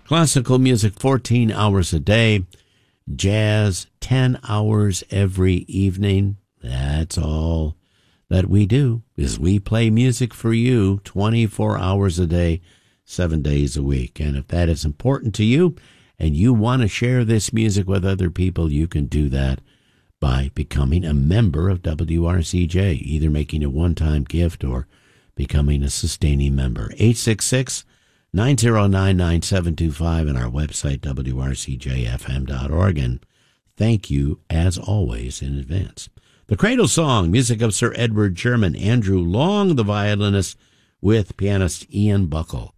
Classical music 14 hours a day, jazz 10 hours every evening. That's all that we do, is we play music for you 24 hours a day, 7 days a week. And if that is important to you and you want to share this music with other people, you can do that by becoming a member of WRCJ, either making a one-time gift or becoming a sustaining member. 866-909-9725 and our website, wrcjfm.org. And thank you, as always, in advance. The Cradle Song, music of Sir Edward Sherman, Andrew Long, the violinist, with pianist Ian Buckle.